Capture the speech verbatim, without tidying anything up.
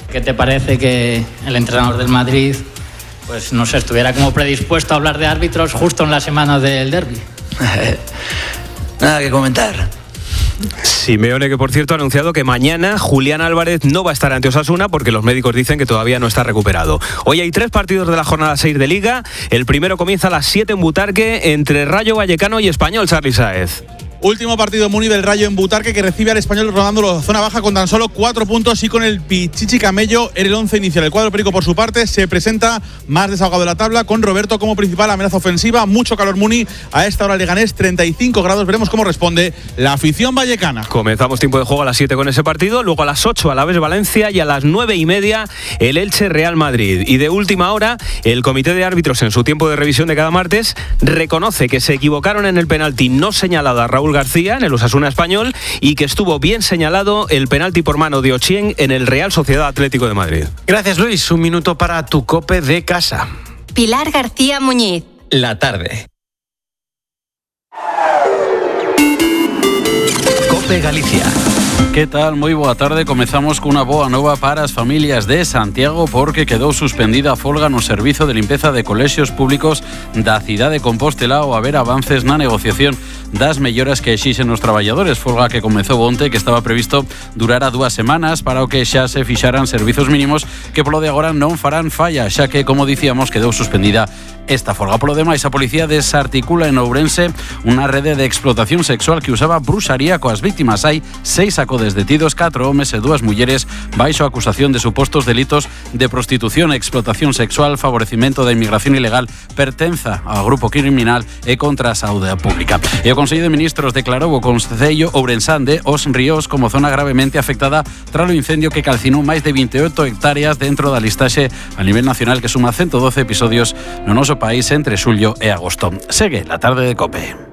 ¿Qué te parece que el entrenador del Madrid, pues no sé, estuviera como predispuesto a hablar de árbitros justo en la semana del derbi? Nada que comentar. Simeone, que por cierto ha anunciado que mañana Julián Álvarez no va a estar ante Osasuna porque los médicos dicen que todavía no está recuperado. Hoy hay tres partidos de la jornada seis de Liga. El primero comienza a las siete en Butarque entre Rayo Vallecano y Español, Charly Sáez. Último partido Muni del Rayo en Butarque, que recibe al Español rodándolo zona baja con tan solo cuatro puntos y con el Pichichi Camello en el once inicial. El cuadro perico, por su parte, se presenta más desahogado de la tabla, con Roberto como principal amenaza ofensiva. Mucho calor Muni, a esta hora Leganés, treinta y cinco grados. Veremos cómo responde la afición vallecana. Comenzamos tiempo de juego a las siete con ese partido, luego a las ocho Alavés Valencia y a las nueve y media el Elche Real Madrid. Y de última hora, el comité de árbitros, en su tiempo de revisión de cada martes, reconoce que se equivocaron en el penalti no señalado a Raúl García en el Osasuna Español y que estuvo bien señalado el penalti por mano de Ochieng en el Real Sociedad Atlético de Madrid. Gracias, Luis. Un minuto para tu COPE de casa. Pilar García Muñiz. La tarde. COPE Galicia. Que tal? Moi boa tarde. Comezamos cunha boa nova para as familias de Santiago, porque quedou suspendida a folga no servizo de limpeza de colexios públicos da cidade de Compostela ao haber avances na negociación das melloras que exixen os traballadores. Folga que comezou onte, que estaba previsto durar a dúas semanas, para o que xa se fixaran servizos mínimos que polo de agora non farán falla, xa que, como dicíamos, quedou suspendida esta folga. Polo demais, a policía desarticula en Ourense unha rede de explotación sexual que usaba bruxaría coas víctimas. Hai seis acodes detidos, catro homes e dúas mulleres baixo acusación de supostos delitos de prostitución, explotación sexual, favorecimento da inmigración ilegal, pertenza ao grupo criminal e contra a saúde pública. E o Consello de Ministros declarou o Concello ourensán de Os Ríos como zona gravemente afectada tras o incendio que calcinou máis de vinte e oito hectáreas dentro da listaxe a nivel nacional, que suma ciento doce episodios no noso país entre xullo e agosto. Segue la tarde de COPE.